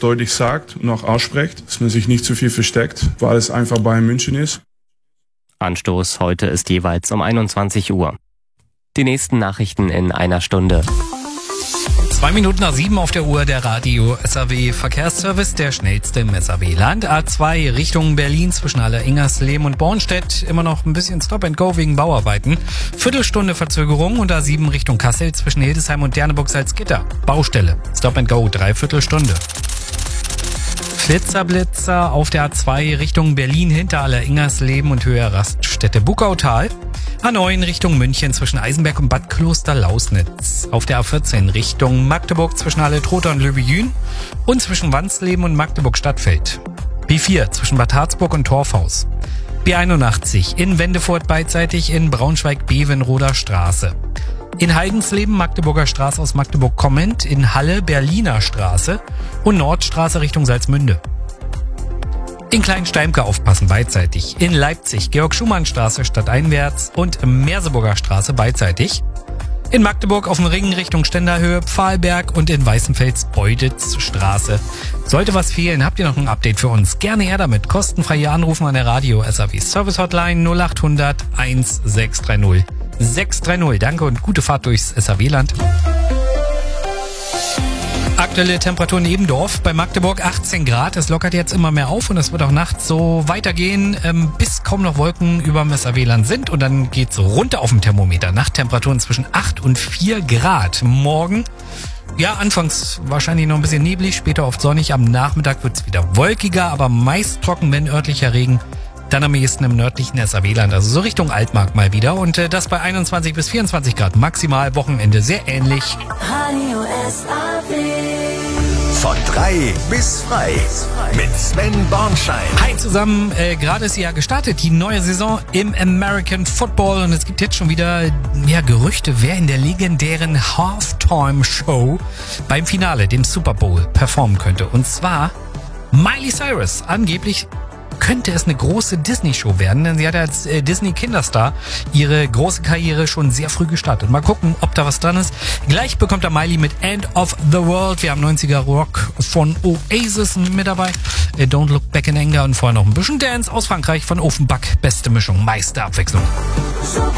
deutlich sagt und auch ausspricht, dass man sich nicht zu viel versteckt, weil es einfach Bayern München ist. Anstoß heute ist jeweils um 21 Uhr. Die nächsten Nachrichten in einer Stunde. 7:02 auf der Uhr, der Radio SAW Verkehrsservice, der schnellste im SAW-Land. A2 Richtung Berlin zwischen Aller-Ingersleben und Bornstedt. Immer noch ein bisschen Stop and Go wegen Bauarbeiten. Viertelstunde Verzögerung. Und A7 Richtung Kassel zwischen Hildesheim und Derneburg-Salzgitter. Baustelle. Stop and Go, Dreiviertelstunde. Flitzer-Blitzer auf der A2 Richtung Berlin hinter Aller-Ingersleben und Höhe Raststätte Buckautal. A9 Richtung München zwischen Eisenberg und Bad Kloster-Lausnitz. Auf der A14 Richtung Magdeburg zwischen Halle-Trotha und Löbejün und zwischen Wansleben und Magdeburg-Stadtfeld. B4 zwischen Bad Harzburg und Torfhaus. B81 in Wendefurt beidseitig in Braunschweig-Bevenroder Straße. In Heidensleben Magdeburger Straße aus Magdeburg kommend, in Halle Berliner Straße und Nordstraße Richtung Salzmünde. In Kleinsteimke aufpassen beidseitig. In Leipzig Georg-Schumann-Straße stadteinwärts und Merseburger Straße beidseitig. In Magdeburg auf dem Ring Richtung Ständerhöhe, Pfahlberg und in Weißenfels Beuditz-Straße. Sollte was fehlen, habt ihr noch ein Update für uns? Gerne her damit. Kostenfrei hier anrufen an der Radio SAW Service Hotline 0800 1630 630. Danke und gute Fahrt durchs SAW-Land. Aktuelle Temperatur in Ebendorf bei Magdeburg 18 Grad. Es lockert jetzt immer mehr auf und es wird auch nachts so weitergehen, bis kaum noch Wolken über dem SAW-Land sind. Und dann geht's runter auf dem Thermometer. Nachttemperaturen zwischen 8 und 4 Grad. Morgen, ja, anfangs wahrscheinlich noch ein bisschen neblig, später oft sonnig. Am Nachmittag wird's wieder wolkiger, aber meist trocken, wenn örtlicher Regen. Dann am ehesten im nördlichen SAW-Land, also so Richtung Altmark mal wieder. Und das bei 21 bis 24 Grad maximal. Wochenende sehr ähnlich. Radio SAW. Von 3 bis frei mit Sven Bornschein. Hi zusammen, gerade ist ja gestartet die neue Saison im American Football und es gibt jetzt schon wieder Gerüchte, wer in der legendären Halftime-Show beim Finale, dem Super Bowl, performen könnte. Und zwar Miley Cyrus. Angeblich könnte es eine große Disney-Show werden, denn sie hat als Disney-Kinderstar ihre große Karriere schon sehr früh gestartet. Mal gucken, ob da was dran ist. Gleich bekommt er Miley mit End of the World. Wir haben 90er Rock von Oasis mit dabei. Don't Look Back in Anger und vorher noch ein bisschen Dance aus Frankreich von Offenbach. Beste Mischung, meiste Abwechslung.